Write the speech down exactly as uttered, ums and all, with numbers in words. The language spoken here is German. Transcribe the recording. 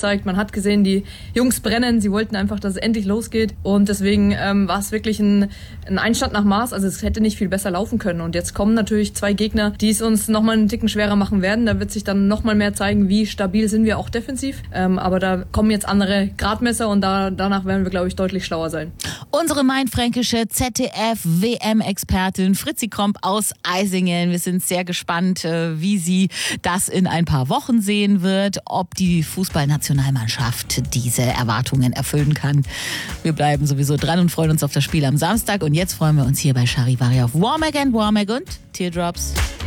gezeigt. Man hat gesehen, die Jungs brennen. Sie wollten einfach, dass es endlich losgeht. Und deswegen ähm, war es wirklich ein, ein Einstand nach Maß. Also es hätte nicht viel besser laufen können. Und jetzt kommen natürlich zwei Gegner, die es uns nochmal einen Ticken schwerer machen werden. Da wird sich dann nochmal mehr zeigen, wie stabil sind wir auch defensiv. Ähm, aber da kommen jetzt andere Gradmesser und da, danach werden wir, glaube ich, deutlich schlauer sein. Unsere mainfränkische Z D F-W M-Expertin Fritzi Kromp aus Eisingen. Wir sind sehr gespannt, wie sie das in ein paar Wochen sehen wird, ob die Fußballnationalmannschaft diese Erwartungen erfüllen kann. Wir bleiben sowieso dran und freuen uns auf das Spiel am Samstag. Und jetzt freuen wir uns hier bei Charivari auf Warmeg and Warmeg und Teardrops.